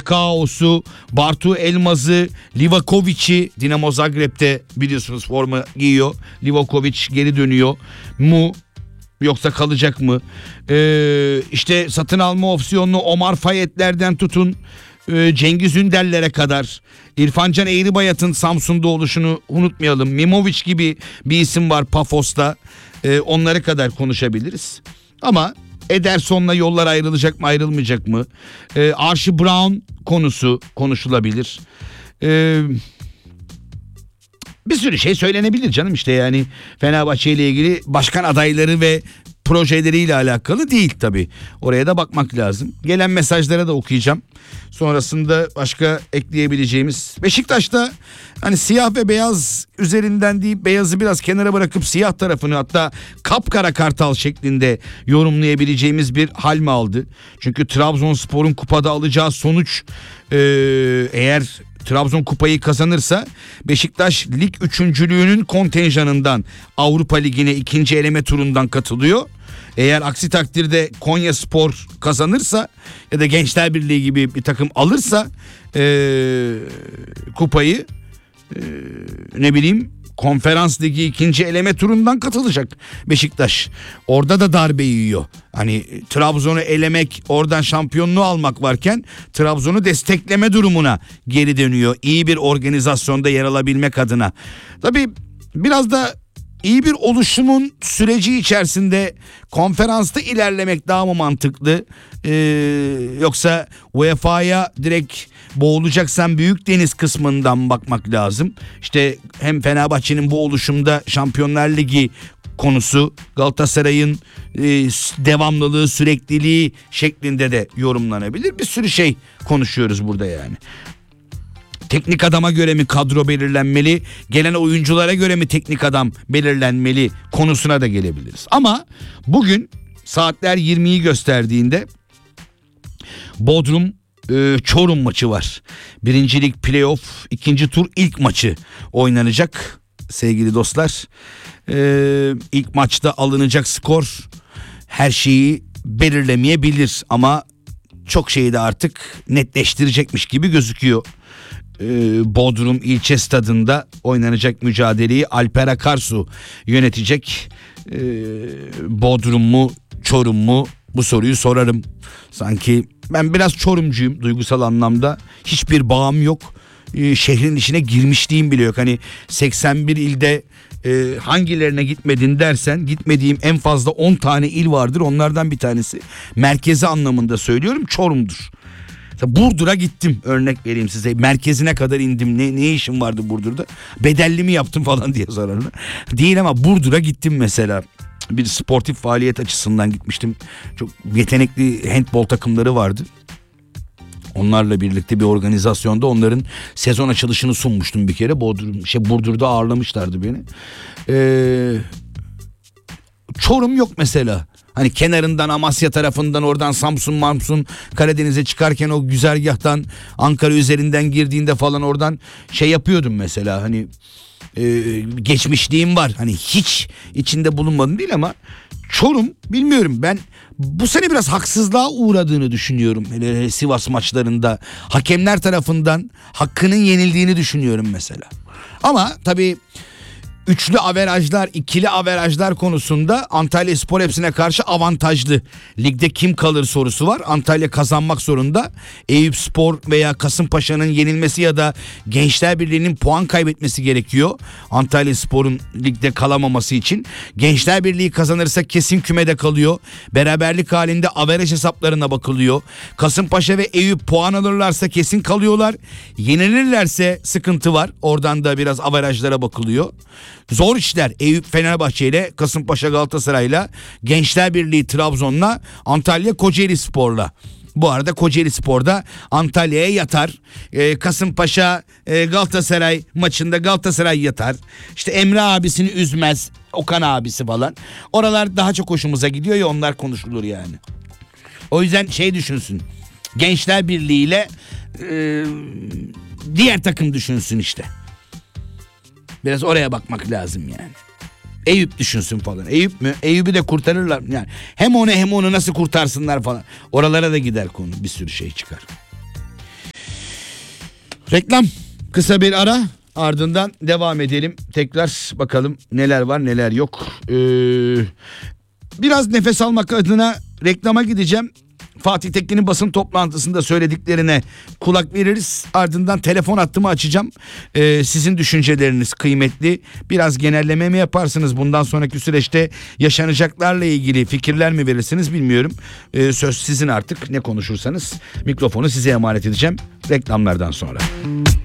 Bekaos'u, Bartu Elmaz'ı, Livakovic'i, Dinamo Zagreb'te biliyorsunuz forma giyiyor. Livakovic geri dönüyor mu? Yoksa kalacak mı? İşte satın alma opsiyonlu Omar Fayetlerden tutun Cengiz Ünder'lere kadar, İrfancan Eğribayat'ın Samsun'da oluşunu unutmayalım. Mimovic gibi bir isim var Pafos'ta. Onlara kadar konuşabiliriz. Ama Ederson'la yollar ayrılacak mı ayrılmayacak mı? Archie Brown konusu konuşulabilir. Bir sürü şey söylenebilir canım, işte yani Fenerbahçe ile ilgili başkan adayları ve projeleriyle alakalı değil tabii. Oraya da bakmak lazım. Gelen mesajlara da okuyacağım. Sonrasında başka ekleyebileceğimiz, Beşiktaş'ta hani siyah ve beyaz üzerinden değil, beyazı biraz kenara bırakıp siyah tarafını, hatta kapkara kartal şeklinde yorumlayabileceğimiz bir hal mi aldı? Çünkü Trabzonspor'un kupada alacağı sonuç, eğer Trabzon kupayı kazanırsa Beşiktaş lig üçüncülüğünün kontenjanından Avrupa Ligi'ne ikinci eleme turundan katılıyor. Eğer aksi takdirde Konyaspor kazanırsa ya da Gençler Birliği gibi bir takım alırsa kupayı, ne bileyim, Konferans Ligi ikinci eleme turundan katılacak Beşiktaş. Orada da darbe yiyor. Hani Trabzon'u elemek, oradan şampiyonluğu almak varken Trabzon'u destekleme durumuna geri dönüyor. İyi bir organizasyonda yer alabilmek adına. Tabii biraz da iyi bir oluşumun süreci içerisinde konferansta ilerlemek daha mı mantıklı? Yoksa UEFA'ya direkt boğulacaksan büyük deniz kısmından bakmak lazım. İşte hem Fenerbahçe'nin bu oluşumda Şampiyonlar Ligi konusu, Galatasaray'ın devamlılığı, sürekliliği şeklinde de yorumlanabilir. Bir sürü şey konuşuyoruz burada yani. Teknik adama göre mi kadro belirlenmeli, gelen oyunculara göre mi teknik adam belirlenmeli konusuna da gelebiliriz. Ama bugün saatler 20'yi gösterdiğinde Bodrum Çorum maçı var. Birincilik playoff ikinci tur ilk maçı oynanacak sevgili dostlar. İlk maçta alınacak skor her şeyi belirlemeyebilir ama çok şeyi de artık netleştirecekmiş gibi gözüküyor. Bodrum ilçe stadında oynanacak mücadeleyi Alper Akarsu yönetecek. Bodrum mu Çorum mu, bu soruyu sorarım. Sanki ben biraz Çorumcuyum duygusal anlamda. Hiçbir bağım yok. Şehrin içine girmişliğim bile yok. Hani 81 ilde hangilerine gitmedin dersen, gitmediğim en fazla 10 tane il vardır. Onlardan bir tanesi, merkezi anlamında söylüyorum, Çorum'dur. Burdur'a gittim, örnek vereyim size. Merkezine kadar indim. Ne işim vardı Burdur'da? Bedelli mi yaptım falan diye sorarlar. Değil ama Burdur'a gittim mesela. Bir sportif faaliyet açısından gitmiştim. Çok yetenekli handbol takımları vardı. Onlarla birlikte bir organizasyonda onların sezon açılışını sunmuştum bir kere. Burdur'da ağırlamışlardı beni. Çorum yok mesela. Hani kenarından, Amasya tarafından, oradan Samsun, Karadeniz'e çıkarken o güzergahtan Ankara üzerinden girdiğinde falan oradan şey yapıyordum mesela. Hani geçmişliğim var. Hani hiç içinde bulunmadım değil ama Çorum, bilmiyorum, ben bu sene biraz haksızlığa uğradığını düşünüyorum. Hele Sivas maçlarında hakemler tarafından hakkının yenildiğini düşünüyorum mesela. Ama tabii üçlü averajlar, ikili averajlar konusunda Antalyaspor hepsine karşı avantajlı. Ligde kim kalır sorusu var. Antalya kazanmak zorunda. Eyüpspor veya Kasımpaşa'nın yenilmesi ya da Gençler Birliği'nin puan kaybetmesi gerekiyor Antalyaspor'un ligde kalamaması için. Gençler Birliği kazanırsa kesin kümede kalıyor. Beraberlik halinde averaj hesaplarına bakılıyor. Kasımpaşa ve Eyüp puan alırlarsa kesin kalıyorlar. Yenilirlerse sıkıntı var. Oradan da biraz averajlara bakılıyor. Zor işler. Eyüp Fenerbahçe ile, Kasımpaşa Galatasaray'la, Gençler Birliği Trabzon'la, Antalya Kocaeli Spor'la. Bu arada Kocaeli Spor'da Antalya'ya yatar. Kasımpaşa Galatasaray maçında Galatasaray yatar. İşte Emre abisini üzmez, Okan abisi falan. Oralar daha çok hoşumuza gidiyor ya, onlar konuşulur yani. O yüzden şey düşünsün. Gençler Birliği ile diğer takım düşünsün işte. Biraz oraya bakmak lazım yani. Eyüp düşünsün falan. Eyüp mü? Eyüp'ü de kurtarırlar yani. Hem onu nasıl kurtarsınlar falan. Oralara da gider konu. Bir sürü şey çıkar. Reklam, kısa bir ara, ardından devam edelim. Tekrar bakalım neler var neler yok. Biraz nefes almak adına reklama gideceğim. Fatih Tekke'nin basın toplantısında söylediklerine kulak veririz. Ardından telefon hattımı açacağım. Sizin düşünceleriniz kıymetli. Biraz genelleme mi yaparsınız? Bundan sonraki süreçte yaşanacaklarla ilgili fikirler mi verirsiniz bilmiyorum. Söz sizin artık, ne konuşursanız. Mikrofonu size emanet edeceğim reklamlardan sonra.